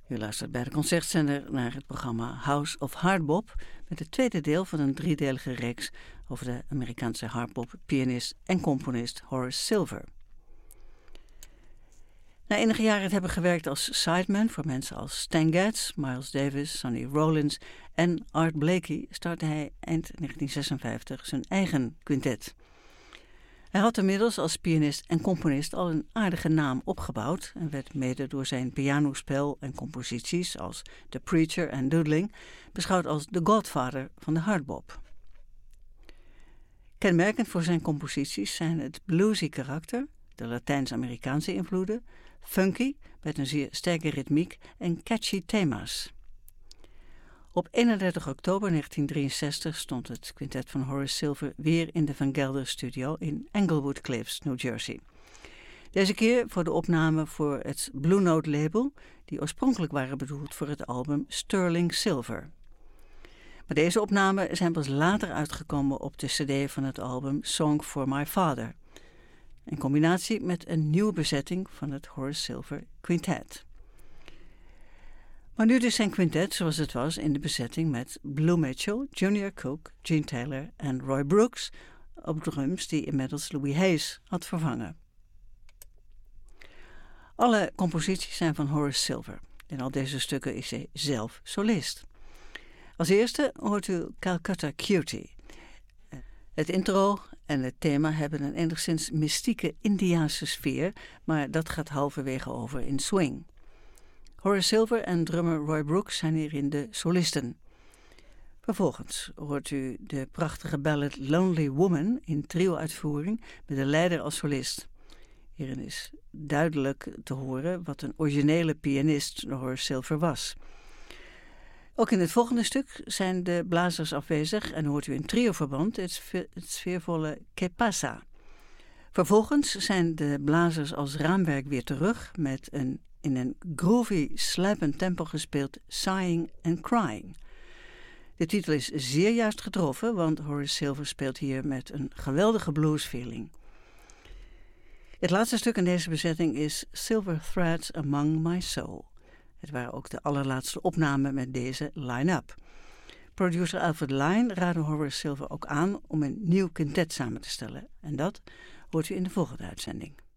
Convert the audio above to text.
U luistert bij de Concertzender naar het programma House of Hardbop met het tweede deel van een driedelige reeks over de Amerikaanse hardbop-pianist en componist Horace Silver. Na enige jaren te hebben gewerkt als sideman voor mensen als Stan Getz, Miles Davis, Sonny Rollins en Art Blakey startte hij eind 1956 zijn eigen quintet. Hij had inmiddels als pianist en componist al een aardige naam opgebouwd en werd mede door zijn pianospel en composities als The Preacher en Doodling beschouwd als de godfather van de hardbop. Kenmerkend voor zijn composities zijn het bluesy karakter, de Latijns-Amerikaanse invloeden, funky met een zeer sterke ritmiek en catchy thema's. Op 31 oktober 1963 stond het quintet van Horace Silver weer in de Van Gelder Studio in Englewood Cliffs, New Jersey. Deze keer voor de opname voor het Blue Note label, die oorspronkelijk waren bedoeld voor het album Sterling Silver. Maar deze opnamen zijn pas later uitgekomen op de cd van het album Song for My Father, in combinatie met een nieuwe bezetting van het Horace Silver Quintet. Maar nu dus zijn quintet zoals het was in de bezetting met Blue Mitchell, Junior Cook, Gene Taylor en Roy Brooks op drums die inmiddels Louis Hayes had vervangen. Alle composities zijn van Horace Silver. In al deze stukken is hij zelf solist. Als eerste hoort u Calcutta Cutie. Het intro en het thema hebben een enigszins mystieke Indiaanse sfeer, maar dat gaat halverwege over in swing. Horace Silver en drummer Roy Brooks zijn hierin de solisten. Vervolgens hoort u de prachtige ballad Lonely Woman in trio-uitvoering met de leider als solist. Hierin is duidelijk te horen wat een originele pianist Horace Silver was. Ook in het volgende stuk zijn de blazers afwezig en hoort u in trio-verband het sfeervolle Que Pasa. Vervolgens zijn de blazers als raamwerk weer terug met een in een groovy, sluipend tempo gespeeld Sighing and Crying. De titel is zeer juist getroffen, want Horace Silver speelt hier met een geweldige bluesfeeling. Het laatste stuk in deze bezetting is Silver Threads Among My Soul. Het waren ook de allerlaatste opnamen met deze line-up. Producer Alfred Line raadde Horace Silver ook aan om een nieuw quintet samen te stellen. En dat hoort u in de volgende uitzending.